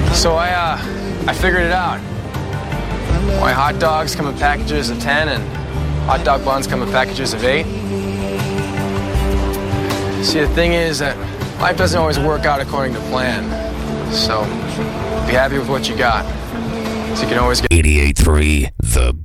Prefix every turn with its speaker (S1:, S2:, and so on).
S1: So I figured it out. Why hot dogs come in packages of 10 and hot dog buns come in packages of 8. See, the thing is that life doesn't always work out according to plan. So be happy with what you got. So you can always get
S2: 88.3 The